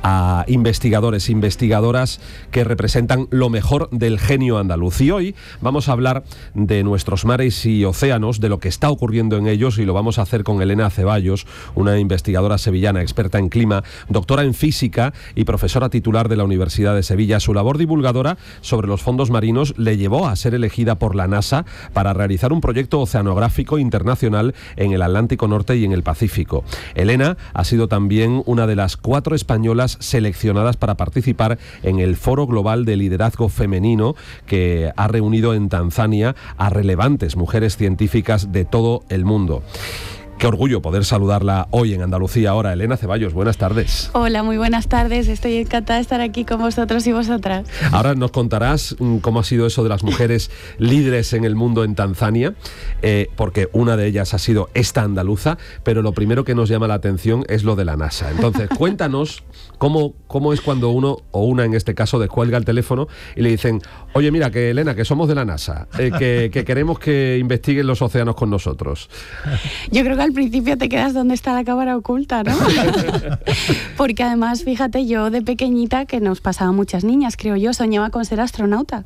a investigadores, investigadoras que representan lo mejor del genio andaluz. Y hoy vamos a hablar de nuestros mares y océanos, de lo que está ocurriendo en ellos, y lo vamos a hacer con Elena Ceballos, una investigadora sevillana experta en clima, doctora en física y profesora titular de la Universidad de Sevilla. Su labor divulgadora sobre los fondos marinos le llevó a ser elegida por la NASA para realizar un proyecto oceanográfico internacional en el Atlántico Norte y en el Pacífico. Elena ha sido también una de las 4 españolas seleccionadas para participar en el Foro Global de Liderazgo Femenino, que ha reunido en Tanzania a relevantes mujeres científicas de todo el mundo. Qué orgullo poder saludarla hoy en Andalucía Ahora. Elena Ceballos, buenas tardes. Hola, muy buenas tardes. Estoy encantada de estar aquí con vosotros y vosotras. Ahora nos contarás cómo ha sido eso de las mujeres líderes en el mundo en Tanzania, porque una de ellas ha sido esta andaluza, pero lo primero que nos llama la atención es lo de la NASA. Entonces, cuéntanos cómo es cuando uno, o una en este caso, descuelga el teléfono y le dicen: oye, mira, que Elena, que somos de la NASA, que queremos que investiguen los océanos con nosotros. Yo creo que al principio te quedas donde está la cámara oculta, ¿no? Porque además, fíjate, yo de pequeñita, que nos pasaba a muchas niñas, creo yo, soñaba con ser astronauta.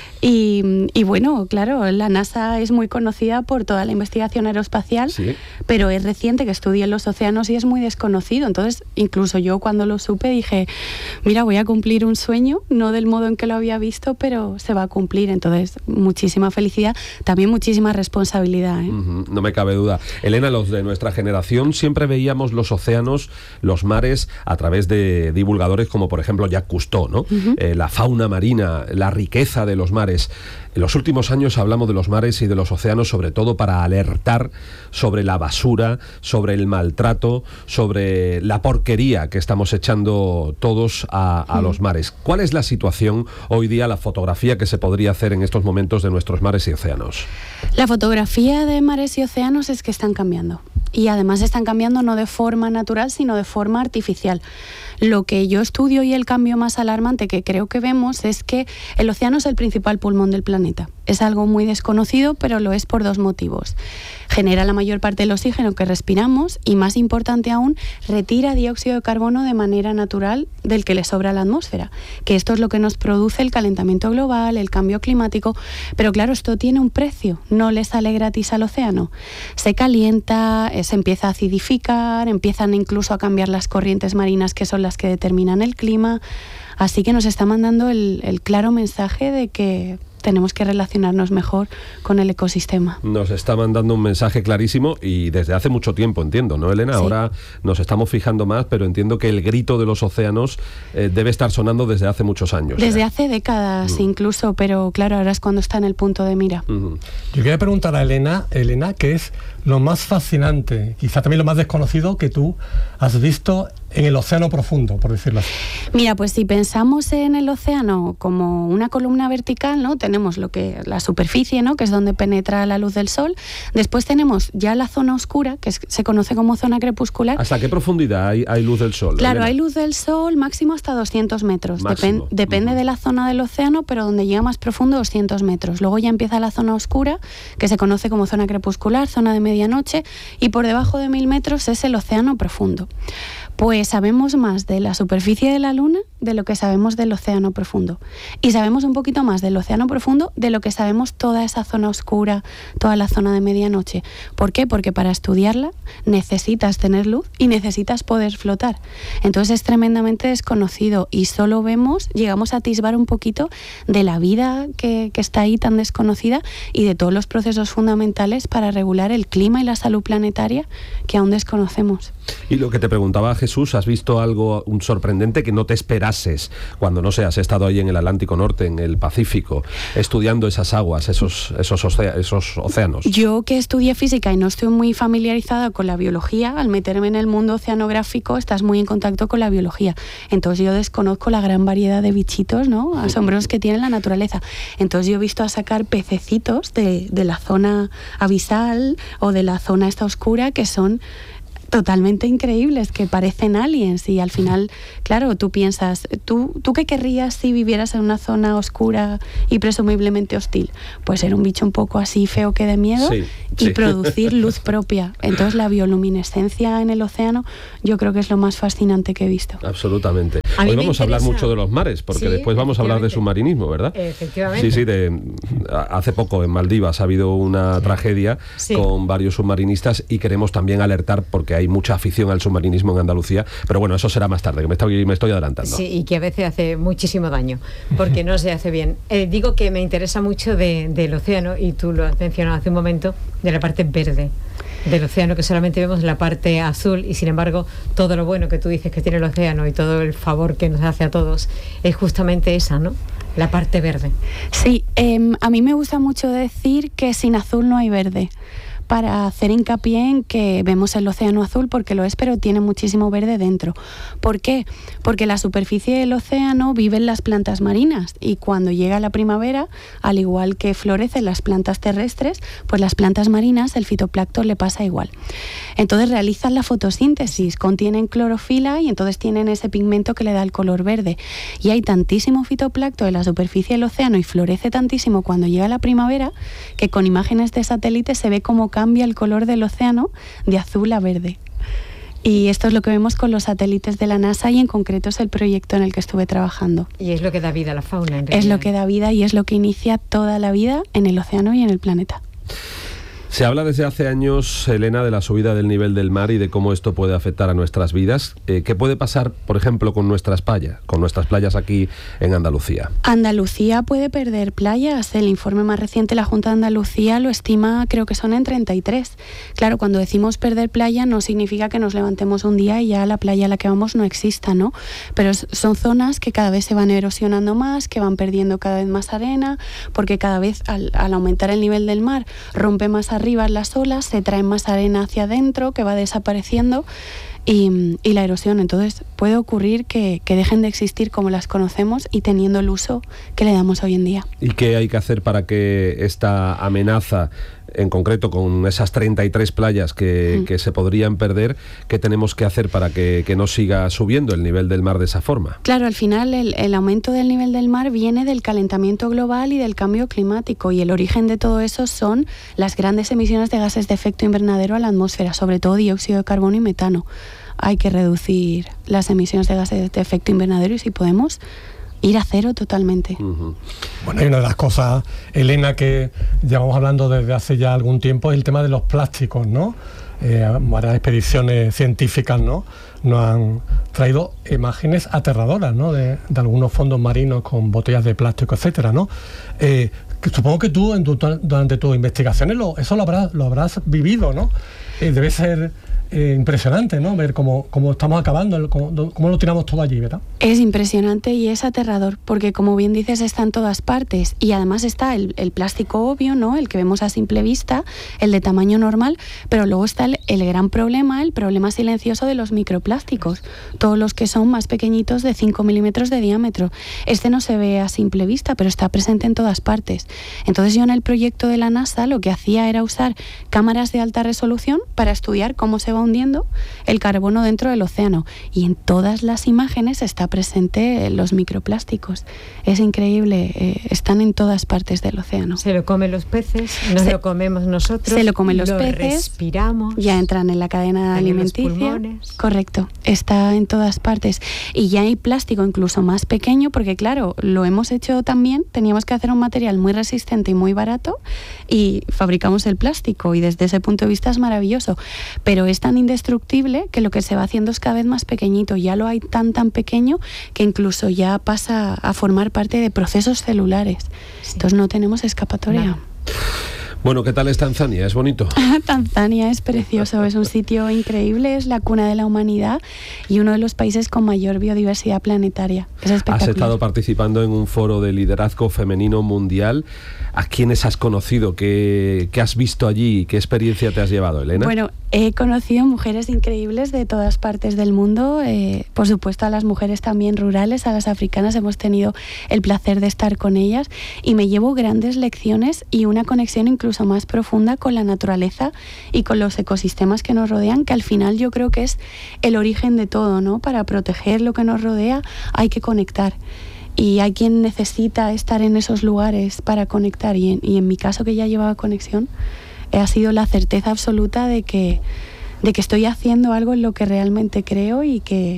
Y bueno, claro, la NASA es muy conocida por toda la investigación aeroespacial, sí, pero es reciente que estudie los océanos y es muy desconocido. Entonces, incluso yo cuando lo supe dije, mira, voy a cumplir un sueño, no del modo en que lo había visto, pero se va a cumplir. Entonces, muchísima felicidad, también muchísima responsabilidad, ¿eh? No me cabe duda. Elena, los de nuestra generación siempre veíamos los océanos, los mares, a través de divulgadores como, por ejemplo, Jacques Cousteau, ¿no? La fauna marina, la riqueza de los mares. En los últimos años hablamos de los mares y de los océanos sobre todo para alertar sobre la basura, sobre el maltrato, sobre la porquería que estamos echando todos a los mares. ¿Cuál es la situación hoy día, la fotografía que se podría hacer en estos momentos de nuestros mares y océanos? La fotografía de mares y océanos es que están cambiando. Y además están cambiando no de forma natural, sino de forma artificial. Lo que yo estudio y el cambio más alarmante que creo que vemos es que el océano es el principal pulmón del planeta. Es algo muy desconocido, pero lo es por 2 motivos. Genera la mayor parte del oxígeno que respiramos y, más importante aún, retira dióxido de carbono de manera natural del que le sobra a la atmósfera, que esto es lo que nos produce el calentamiento global, el cambio climático. Pero claro, esto tiene un precio, no le sale gratis al océano. Se calienta, se empieza a acidificar, empiezan incluso a cambiar las corrientes marinas, que son las que determinan el clima. Así que nos está mandando el claro mensaje de que tenemos que relacionarnos mejor con el ecosistema. Nos está mandando un mensaje clarísimo y desde hace mucho tiempo, entiendo, ¿no, Elena? Sí. Ahora nos estamos fijando más, pero entiendo que el grito de los océanos debe estar sonando desde hace muchos años. Desde hace décadas incluso, pero claro, ahora es cuando está en el punto de mira. Yo quería preguntar a Elena, ¿qué es lo más fascinante, quizá también lo más desconocido que tú has visto en el océano profundo, por decirlo así? Mira, pues si pensamos en el océano como una columna vertical, ¿no? Tenemos la superficie, ¿no? Que es donde penetra la luz del sol. Después tenemos ya la zona oscura, que se conoce como zona crepuscular. ¿Hasta qué profundidad hay luz del sol? Claro, hay luz del sol máximo hasta 200 metros. Depende de la zona del océano, pero donde llega más profundo, 200 metros. Luego ya empieza la zona oscura, que se conoce como zona crepuscular, zona de medianoche, y por debajo de 1000 metros es el océano profundo. Pues sabemos más de la superficie de la Luna de lo que sabemos del océano profundo. Y sabemos un poquito más del océano profundo de lo que sabemos toda esa zona oscura, toda la zona de medianoche. ¿Por qué? Porque para estudiarla necesitas tener luz y necesitas poder flotar. Entonces es tremendamente desconocido y solo llegamos a atisbar un poquito de la vida que está ahí tan desconocida y de todos los procesos fundamentales para regular el clima y la salud planetaria que aún desconocemos. Y lo que te preguntaba Jesús, ¿has visto algo sorprendente que no te esperases cuando, no sé, has estado ahí en el Atlántico Norte, en el Pacífico, estudiando esas aguas, esos océanos? Yo, que estudié física y no estoy muy familiarizada con la biología, al meterme en el mundo oceanográfico estás muy en contacto con la biología. Entonces yo desconozco la gran variedad de bichitos, ¿no?, asombrosos que tiene la naturaleza. Entonces yo he visto a sacar pececitos de la zona abisal o de la zona esta oscura que son totalmente increíbles, que parecen aliens, y al final, claro, tú piensas, ¿tú qué querrías si vivieras en una zona oscura y presumiblemente hostil? Pues ser un bicho un poco así feo que de miedo, y producir luz propia. Entonces la bioluminescencia en el océano yo creo que es lo más fascinante que he visto. Absolutamente. Hoy vamos a hablar mucho de los mares, porque después vamos a hablar de submarinismo, ¿verdad? Efectivamente. Sí, hace poco en Maldivas ha habido una tragedia con varios submarinistas y queremos también alertar porque hay mucha afición al submarinismo en Andalucía, pero bueno, eso será más tarde, que me estoy adelantando. Sí, y que a veces hace muchísimo daño, porque no se hace bien. Digo que me interesa mucho del océano, y tú lo has mencionado hace un momento, de la parte verde del océano, que solamente vemos la parte azul, y sin embargo todo lo bueno que tú dices que tiene el océano y todo el favor que nos hace a todos es justamente esa, ¿no? La parte verde. Sí, a mí me gusta mucho decir que sin azul no hay verde, para hacer hincapié en que vemos el océano azul porque lo es, pero tiene muchísimo verde dentro. ¿Por qué? Porque la superficie del océano viven las plantas marinas, y cuando llega la primavera, al igual que florecen las plantas terrestres, pues las plantas marinas, el fitoplancton le pasa igual. Entonces realizan la fotosíntesis, contienen clorofila y entonces tienen ese pigmento que le da el color verde. Y hay tantísimo fitoplancton en la superficie del océano y florece tantísimo cuando llega la primavera que con imágenes de satélite se ve cómo cambia el color del océano de azul a verde. Y esto es lo que vemos con los satélites de la NASA, y en concreto es el proyecto en el que estuve trabajando. Y es lo que da vida a la fauna, en realidad. Es lo que da vida y es lo que inicia toda la vida en el océano y en el planeta. Se habla desde hace años, Elena, de la subida del nivel del mar y de cómo esto puede afectar a nuestras vidas. ¿Qué puede pasar, por ejemplo, con nuestras playas aquí en Andalucía? Andalucía puede perder playas. El informe más reciente, la Junta de Andalucía, lo estima, creo que son en 33. Claro, cuando decimos perder playa no significa que nos levantemos un día y ya la playa a la que vamos no exista, ¿no? Pero son zonas que cada vez se van erosionando más, que van perdiendo cada vez más arena, porque cada vez al aumentar el nivel del mar rompe más arriba las olas, se trae más arena hacia adentro que va desapareciendo, y la erosión. Entonces puede ocurrir que dejen de existir como las conocemos y teniendo el uso que le damos hoy en día. ¿Y qué hay que hacer para que esta amenaza, en concreto con esas 33 playas que se podrían perder, qué tenemos que hacer para que no siga subiendo el nivel del mar de esa forma? Claro, al final el aumento del nivel del mar viene del calentamiento global y del cambio climático, y el origen de todo eso son las grandes emisiones de gases de efecto invernadero a la atmósfera, sobre todo dióxido de carbono y metano. Hay que reducir las emisiones de gases de efecto invernadero y, si podemos, ir a cero totalmente. Bueno, hay una de las cosas, Elena, que llevamos hablando desde hace ya algún tiempo, es el tema de los plásticos, ¿no? Varias expediciones científicas, ¿no?, nos han traído imágenes aterradoras, ¿no?, de algunos fondos marinos con botellas de plástico, etcétera, ¿no? Supongo que tú, durante tus investigaciones, eso lo habrás vivido, ¿no? Debe ser impresionante, ¿no?, ver cómo estamos acabando, cómo lo tiramos todo allí, ¿verdad? Es impresionante y es aterrador, porque como bien dices, está en todas partes, y además está el plástico obvio, ¿no?, el que vemos a simple vista, el de tamaño normal, pero luego está el gran problema, el problema silencioso de los microplásticos, todos los que son más pequeñitos, de 5 milímetros de diámetro. Este no se ve a simple vista, pero está presente en todas partes. Entonces yo en el proyecto de la NASA lo que hacía era usar cámaras de alta resolución para estudiar cómo se va hundiendo el carbono dentro del océano, y en todas las imágenes está presente los microplásticos. Es increíble, están en todas partes del océano. Se lo comen los peces, lo comemos nosotros, se lo comen los peces, respiramos, ya entran en la cadena alimenticia. Correcto, está en todas partes, y ya hay plástico incluso más pequeño, porque claro, lo hemos hecho también, teníamos que hacer un material muy resistente y muy barato, y fabricamos el plástico, y desde ese punto de vista es maravilloso, pero es tan indestructible que lo que se va haciendo es cada vez más pequeñito. Ya lo hay tan pequeño que incluso ya pasa a formar parte de procesos celulares. Sí. Entonces no tenemos escapatoria. No. Bueno, ¿qué tal es Tanzania? ¿Es bonito? Tanzania es precioso, es un sitio increíble, es la cuna de la humanidad y uno de los países con mayor biodiversidad planetaria. Es espectacular. Has estado participando en un foro de liderazgo femenino mundial. ¿A quiénes has conocido? ¿Qué has visto allí? ¿Qué experiencia te has llevado, Elena? Bueno, he conocido mujeres increíbles de todas partes del mundo, por supuesto a las mujeres también rurales, a las africanas, hemos tenido el placer de estar con ellas, y me llevo grandes lecciones y una conexión incluso más profunda con la naturaleza y con los ecosistemas que nos rodean, que al final yo creo que es el origen de todo, ¿no? Para proteger lo que nos rodea hay que conectar. Y hay quien necesita estar en esos lugares para conectar, y en mi caso, que ya llevaba conexión, ha sido la certeza absoluta de que estoy haciendo algo en lo que realmente creo y que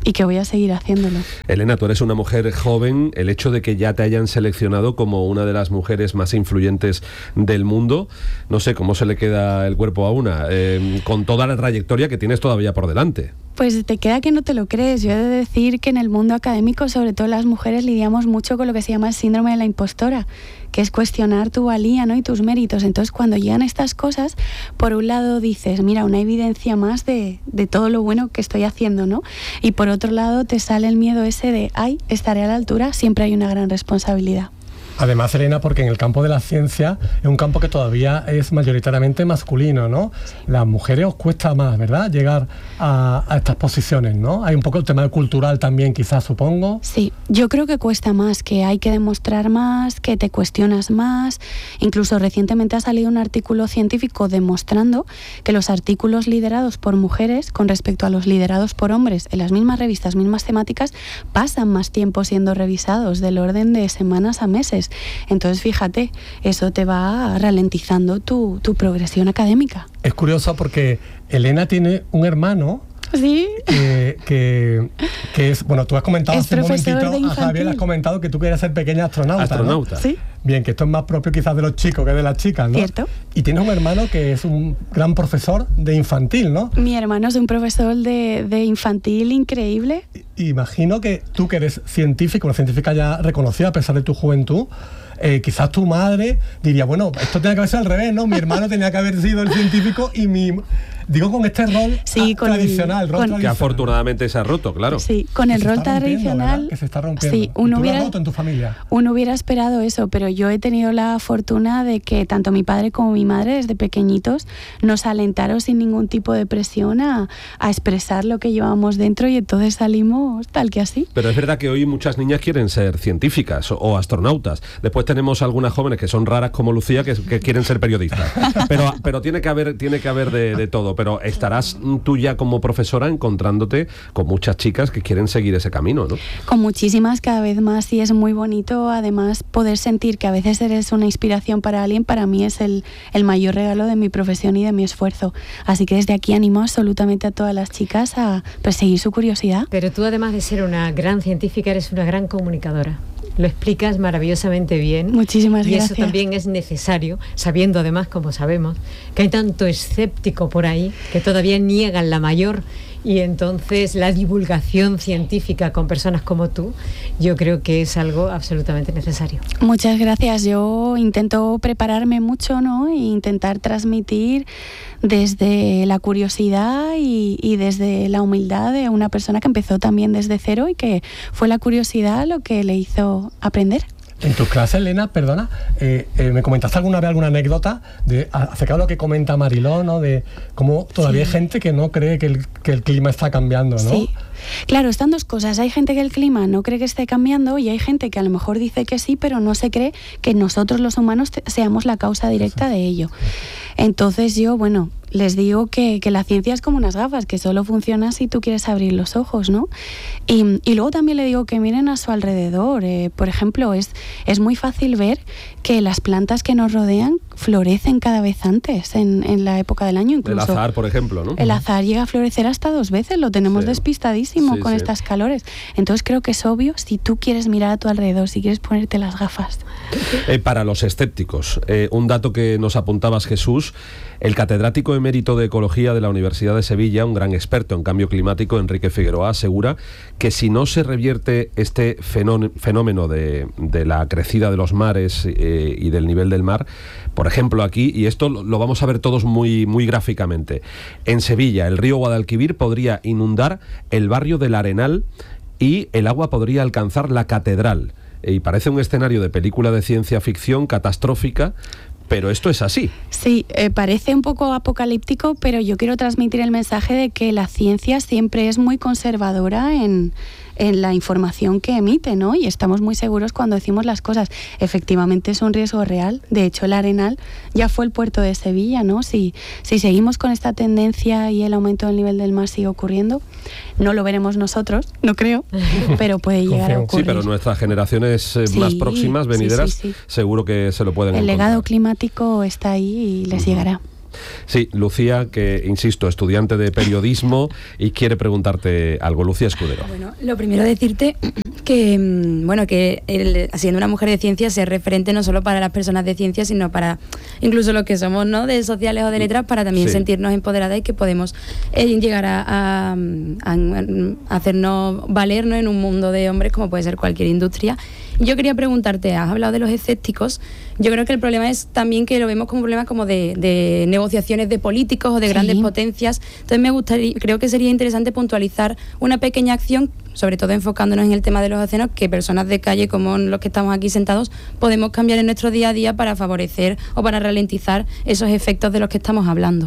y que voy a seguir haciéndolo. Elena, tú eres una mujer joven. El hecho de que ya te hayan seleccionado como una de las mujeres más influyentes del mundo, no sé cómo se le queda el cuerpo a una, con toda la trayectoria que tienes todavía por delante. Pues te queda que no te lo crees. Yo he de decir que en el mundo académico, sobre todo las mujeres, lidiamos mucho con lo que se llama el síndrome de la impostora, que es cuestionar tu valía, ¿no? y tus méritos. Entonces, cuando llegan estas cosas, por un lado dices, mira, una evidencia más de todo lo bueno que estoy haciendo, ¿no? Y por otro lado te sale el miedo ese de, ay, estaré a la altura. Siempre hay una gran responsabilidad. Además, Elena, porque en el campo de la ciencia es un campo que todavía es mayoritariamente masculino, ¿no? Las mujeres os cuesta más, ¿verdad?, llegar a estas posiciones, ¿no? Hay un poco el tema cultural también, quizás, supongo. Sí, yo creo que cuesta más, que hay que demostrar más, que te cuestionas más. Incluso recientemente ha salido un artículo científico demostrando que los artículos liderados por mujeres con respecto a los liderados por hombres en las mismas revistas, mismas temáticas, pasan más tiempo siendo revisados, del orden de semanas a meses. Entonces, fíjate, eso te va ralentizando tu progresión académica. Es curioso porque Elena tiene un hermano. Sí. Que es, bueno, tú has comentado es hace un momentito, a Javier, has comentado que tú querías ser pequeña astronauta. ¿no? Sí. Bien, que esto es más propio quizás de los chicos que de las chicas, ¿no? Cierto. Y tienes un hermano que es un gran profesor de infantil, ¿no? Mi hermano es un profesor de infantil increíble. Imagino que tú, que eres científica, una científica ya reconocida a pesar de tu juventud, quizás tu madre diría, bueno, esto tenía que haber sido al revés, ¿no? Mi hermano tenía que haber sido el científico y digo, con este rol tradicional. Que afortunadamente se ha roto, claro. Sí, con el rol tradicional. Que se está rompiendo. Sí, uno hubiera roto en tu familia. Uno hubiera esperado eso, pero yo he tenido la fortuna de que tanto mi padre como mi madre, desde pequeñitos, nos alentaron sin ningún tipo de presión a expresar lo que llevábamos dentro, y entonces salimos tal que así. Pero es verdad que hoy muchas niñas quieren ser científicas o astronautas. Después tenemos algunas jóvenes que son raras como Lucía que quieren ser periodistas. Pero tiene que haber de todo. Pero estarás tú ya como profesora encontrándote con muchas chicas que quieren seguir ese camino, ¿no? Con muchísimas, cada vez más, y es muy bonito además poder sentir que a veces eres una inspiración para alguien. Para mí es el mayor regalo de mi profesión y de mi esfuerzo. Así que desde aquí animo absolutamente a todas las chicas a perseguir su curiosidad. Pero tú, además de ser una gran científica, eres una gran comunicadora. Lo explicas maravillosamente bien. Muchísimas gracias. Y eso también es necesario, sabiendo además, como sabemos, que hay tanto escéptico por ahí que todavía niegan la mayor, y entonces la divulgación científica con personas como tú, yo creo que es algo absolutamente necesario. Muchas gracias. Yo intento prepararme mucho, ¿no? E intentar transmitir desde la curiosidad y desde la humildad de una persona que empezó también desde cero y que fue la curiosidad lo que le hizo aprender. En tus clases, Elena, perdona, me comentaste alguna vez alguna anécdota acerca de lo que comenta Mariló, ¿no? De cómo todavía hay gente que no cree que el clima está cambiando, ¿no? Sí. Claro, están dos cosas. Hay gente que el clima no cree que esté cambiando, y hay gente que a lo mejor dice que sí, pero no se cree que nosotros los humanos seamos la causa directa de ello. Entonces yo, bueno, les digo que la ciencia es como unas gafas, que solo funciona si tú quieres abrir los ojos, ¿no? Y luego también le digo que miren a su alrededor. Por ejemplo, es muy fácil ver que las plantas que nos rodean florecen cada vez antes en la época del año. Incluso el azahar, por ejemplo, ¿no? El azahar llega a florecer hasta 2 veces, lo tenemos despistadísimo con estas calores. Entonces creo que es obvio, si tú quieres mirar a tu alrededor, si quieres ponerte las gafas. Para los escépticos, un dato que nos apuntabas, Jesús: el catedrático emérito de Ecología de la Universidad de Sevilla, un gran experto en cambio climático, Enrique Figueroa, asegura que si no se revierte este fenómeno de la crecida de los mares y del nivel del mar, por ejemplo aquí, y esto lo vamos a ver todos muy, muy gráficamente, en Sevilla el río Guadalquivir podría inundar el barrio del Arenal y el agua podría alcanzar la catedral. Y parece un escenario de película de ciencia ficción catastrófica, pero esto es así. Sí, parece un poco apocalíptico, pero yo quiero transmitir el mensaje de que la ciencia siempre es muy conservadora en la información que emite, ¿no? Y estamos muy seguros cuando decimos las cosas. Efectivamente es un riesgo real. De hecho, el Arenal ya fue el puerto de Sevilla, ¿no? Si seguimos con esta tendencia y el aumento del nivel del mar sigue ocurriendo, no lo veremos nosotros, no creo, pero puede llegar a ocurrir. Sí, pero nuestras generaciones más próximas, venideras, seguro que se lo pueden encontrar. El legado climático está ahí y les llegará. Sí, Lucía, que, insisto, estudiante de periodismo y quiere preguntarte algo. Lucía Escudero. Bueno, lo primero decirte que siendo una mujer de ciencia, ser referente no solo para las personas de ciencia, sino para incluso los que somos, ¿no?, de sociales o de letras, para también sentirnos empoderadas y que podemos llegar a hacernos valer, ¿no?, en un mundo de hombres como puede ser cualquier industria. Yo quería preguntarte, has hablado de los escépticos. Yo creo que el problema es también que lo vemos como un problema como de negociaciones de políticos o de grandes potencias. Entonces creo que sería interesante puntualizar una pequeña acción, sobre todo enfocándonos en el tema de los océanos, que personas de calle como los que estamos aquí sentados podemos cambiar en nuestro día a día para favorecer o para ralentizar esos efectos de los que estamos hablando.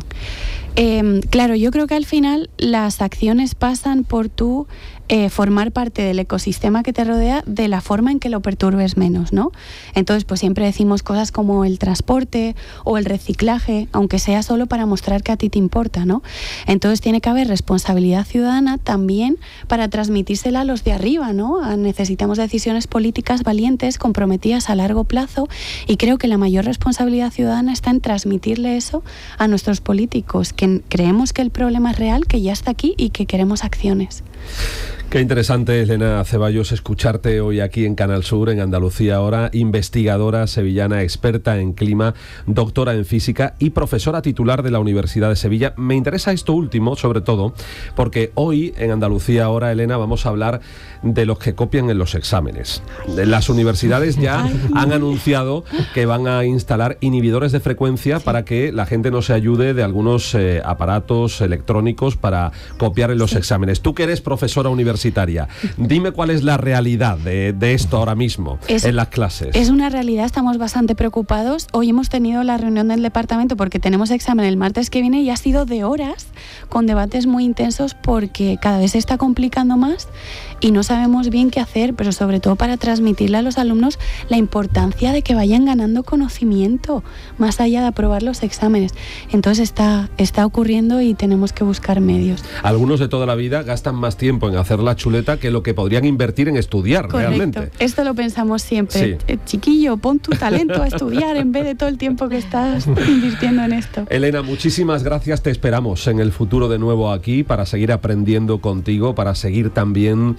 Claro, yo creo que al final las acciones pasan por tú formar parte del ecosistema que te rodea de la forma en que lo perturbes menos, ¿no? Entonces, pues siempre decimos cosas como el transporte o el reciclaje, aunque sea solo para mostrar que a ti te importa, ¿no? Entonces tiene que haber responsabilidad ciudadana también para transmitírsela a los de arriba, ¿no? Necesitamos decisiones políticas valientes, comprometidas a largo plazo, y creo que la mayor responsabilidad ciudadana está en transmitirle eso a nuestros políticos, que creemos que el problema es real, que ya está aquí y que queremos acciones. Qué interesante, Elena Ceballos, escucharte hoy aquí en Canal Sur, en Andalucía Ahora, investigadora sevillana, experta en clima, doctora en física y profesora titular de la Universidad de Sevilla. Me interesa esto último, sobre todo, porque hoy en Andalucía Ahora, Elena, vamos a hablar de los que copian en los exámenes. Las universidades ya han anunciado que van a instalar inhibidores de frecuencia para que la gente no se ayude de algunos aparatos electrónicos para copiar en los exámenes. Tú que eres profesora universitaria, dime cuál es la realidad de esto ahora mismo en las clases. Es una realidad, estamos bastante preocupados. Hoy hemos tenido la reunión del departamento porque tenemos examen el martes que viene y ha sido de horas con debates muy intensos porque cada vez se está complicando más y no sabemos bien qué hacer, pero sobre todo para transmitirle a los alumnos la importancia de que vayan ganando conocimiento más allá de aprobar los exámenes. Entonces está ocurriendo y tenemos que buscar medios. Algunos de toda la vida gastan más tiempo en hacer la chuleta que lo que podrían invertir en estudiar. Correcto. Realmente. Esto lo pensamos siempre. Sí. Chiquillo, pon tu talento a estudiar en vez de todo el tiempo que estás invirtiendo en esto. Elena, muchísimas gracias. Te esperamos en el futuro de nuevo aquí para seguir aprendiendo contigo, para seguir también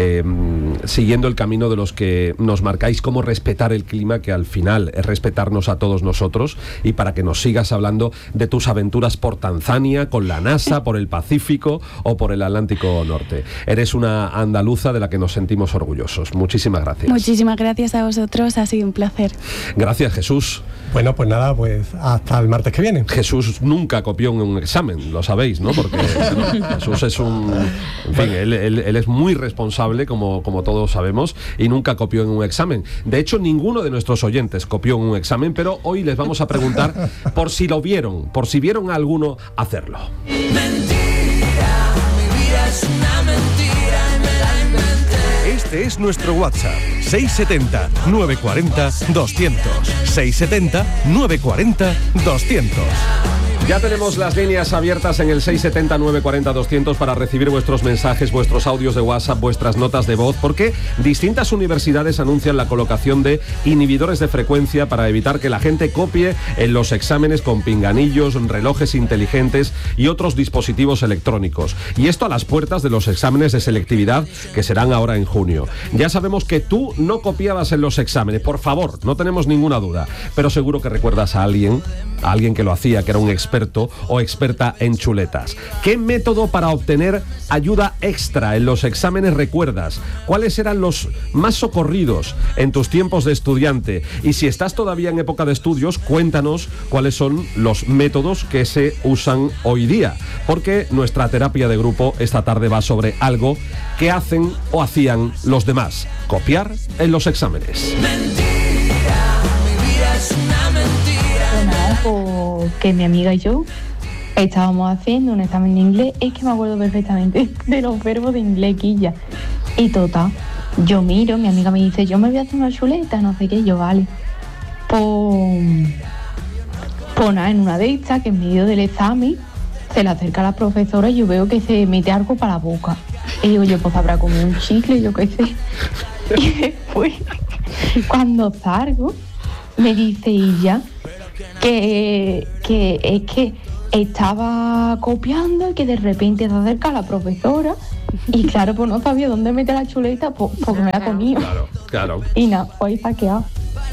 siguiendo el camino de los que nos marcáis cómo respetar el clima, que al final es respetarnos a todos nosotros, y para que nos sigas hablando de tus aventuras por Tanzania, con la NASA, por el Pacífico o por el Atlántico Norte. Eres una andaluza de la que nos sentimos orgullosos. Muchísimas gracias. Muchísimas gracias a vosotros, ha sido un placer. Gracias, Jesús. Bueno, pues nada, pues hasta el martes que viene. Jesús nunca copió en un examen, lo sabéis, ¿no? Porque Jesús es en fin, él es muy responsable, como todos sabemos, y nunca copió en un examen. De hecho, ninguno de nuestros oyentes copió en un examen, pero hoy les vamos a preguntar por si lo vieron, por si vieron a alguno hacerlo. Mentira, mi vida es una mentira y me la inventé. Este es nuestro WhatsApp, 670-940-200. 670-940-200. Ya tenemos las líneas abiertas en el 670-940-200 para recibir vuestros mensajes, vuestros audios de WhatsApp, vuestras notas de voz, porque distintas universidades anuncian la colocación de inhibidores de frecuencia para evitar que la gente copie en los exámenes con pinganillos, relojes inteligentes y otros dispositivos electrónicos. Y esto a las puertas de los exámenes de selectividad que serán ahora en junio. Ya sabemos que tú no copiabas en los exámenes, por favor, no tenemos ninguna duda, pero seguro que recuerdas a alguien que lo hacía, que era un experto o experta en chuletas. ¿Qué método para obtener ayuda extra en los exámenes recuerdas? ¿Cuáles eran los más socorridos en tus tiempos de estudiante? Y si estás todavía en época de estudios, cuéntanos cuáles son los métodos que se usan hoy día, porque nuestra terapia de grupo esta tarde va sobre algo que hacen o hacían los demás: copiar en los exámenes. Mentira, mi vida es una mentira. Que mi amiga y yo estábamos haciendo un examen de inglés. Es que me acuerdo perfectamente de los verbos de inglés, quilla. Y total, yo miro, mi amiga me dice, yo me voy a hacer una chuleta, no sé qué, yo vale. Pues nada, en una de estas, que en medio del examen se le acerca a la profesora y yo veo que se mete algo para la boca. Y digo yo, pues habrá como un chicle, yo qué sé. Y después, cuando salgo, me dice ella, que es que estaba copiando y que de repente se acerca la profesora y claro, pues no sabía dónde meter la chuleta porque me la comía. Claro. Y nada, pues ahí saqueado.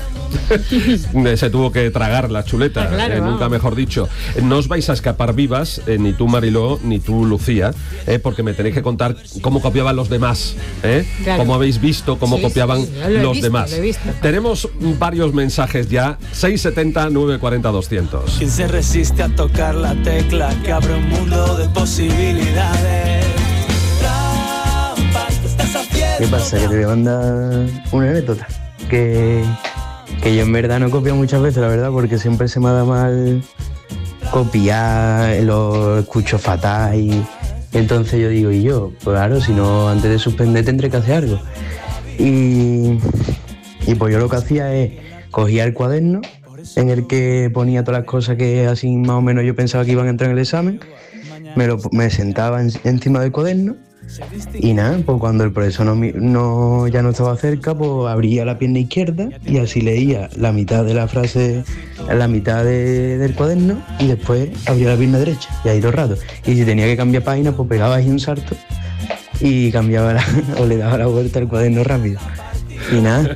Se tuvo que tragar la chuleta, claro, nunca mejor dicho. No os vais a escapar vivas, ni tú, Mariló, ni tú, Lucía, porque me tenéis que contar cómo copiaban los demás, Claro. cómo habéis visto cómo copiaban lo he los visto, demás. lo he visto. Tenemos varios mensajes ya, 670 940 200. ¿Quién se resiste a tocar la tecla que abre un mundo de posibilidades? Trampas, te estás haciendo. ¿Qué pasa? Que te voy a mandar una anécdota. Que yo en verdad no he copiado muchas veces, la verdad, porque siempre se me ha dado mal copiar, lo escucho fatal y entonces yo digo, ¿y yo? Pues claro, si no, antes de suspender tendré que hacer algo. Y pues yo lo que hacía es, cogía el cuaderno en el que ponía todas las cosas que así más o menos yo pensaba que iban a entrar en el examen, me sentaba encima del cuaderno. Y nada, pues cuando el profesor ya no estaba cerca, pues abría la pierna izquierda y así leía la mitad de la frase, la mitad del cuaderno y después abría la pierna derecha y ahí todo el rato. Y si tenía que cambiar página, pues pegaba ahí un salto y cambiaba o le daba la vuelta al cuaderno rápido. Y nada,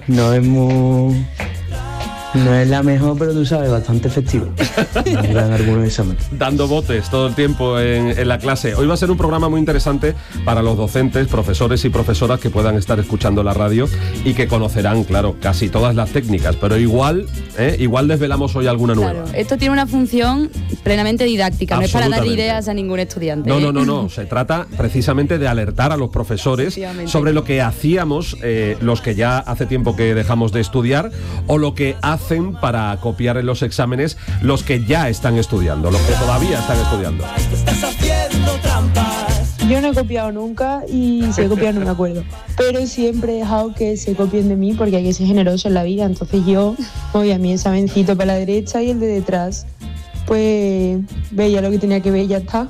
no es la mejor, pero tú sabes, bastante efectivo. En algunos exámenes. Dando botes todo el tiempo en la clase. Hoy va a ser un programa muy interesante para los docentes, profesores y profesoras que puedan estar escuchando la radio y que conocerán, claro, casi todas las técnicas, pero igual desvelamos hoy alguna nueva. Claro, esto tiene una función plenamente didáctica, no es para dar ideas a ningún estudiante. No, se trata precisamente de alertar a los profesores sobre lo que hacíamos los que ya hace tiempo que dejamos de estudiar o lo que hacen para copiar en los exámenes los que ya están estudiando, los que todavía están estudiando. Yo no he copiado nunca y si he copiado no me acuerdo, pero siempre he dejado que se copien de mí porque hay que ser generoso en la vida, entonces yo voy a mi examencito para la derecha y el de detrás pues veía lo que tenía que ver y ya está.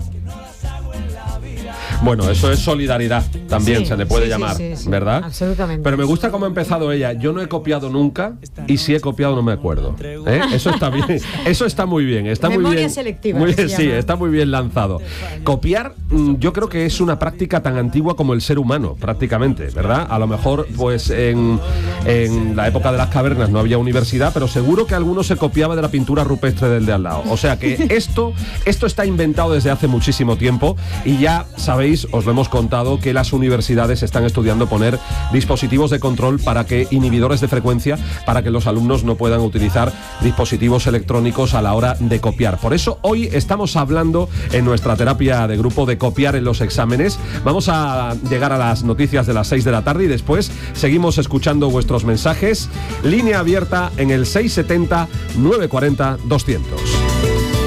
Bueno, eso es solidaridad, también Sí, se le puede sí, llamar, sí, sí, ¿verdad? absolutamente. Pero me gusta cómo ha empezado ella. Yo no he copiado nunca y si he copiado no me acuerdo. Eso está bien, eso está muy bien. Está Memoria muy bien, selectiva, muy que bien, se sí, llama. está muy bien lanzado. Copiar, yo creo que es una práctica tan antigua como el ser humano, prácticamente, ¿verdad? A lo mejor, pues en la época de las cavernas no había universidad, pero seguro que alguno se copiaba de la pintura rupestre del de al lado. O sea que esto está inventado desde hace muchísimo tiempo y ya sabéis, os lo hemos contado, que las universidades están estudiando poner dispositivos de control inhibidores de frecuencia para que los alumnos no puedan utilizar dispositivos electrónicos a la hora de copiar. Por eso hoy estamos hablando en nuestra terapia de grupo de copiar en los exámenes. Vamos a llegar a las noticias de las 6 de la tarde y después seguimos escuchando vuestros mensajes. Línea abierta en el 670 940 200.